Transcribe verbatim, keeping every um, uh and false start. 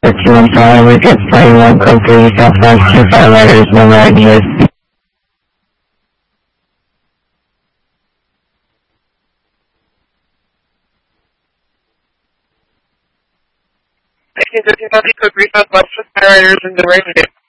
six one five, we get twenty-one code three, Southwest, two five letters, number I D is. nineteen fifteen, code three, Southwest, two five letters, and the right